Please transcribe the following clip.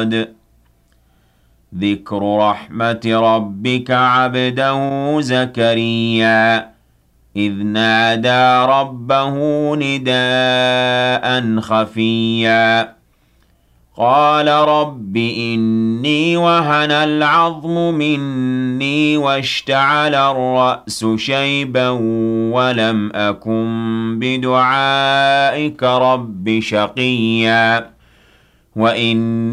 صَدٌّ ذِكْرُ رَحْمَتِ رَبِّكَ عَبْدَهُ زَكَرِيَّا إِذْ نَادَىٰ رَبَّهُ نِدَاءً خَفِيًّا قَالَ رَبِّ إِنِّي وَهَنَ الْعَظْمُ مِنِّي وَاشْتَعَلَ الرَّأْسُ شَيْبًا وَلَمْ أَكُن بِدُعَائِكَ رَبِّ شَقِيًّا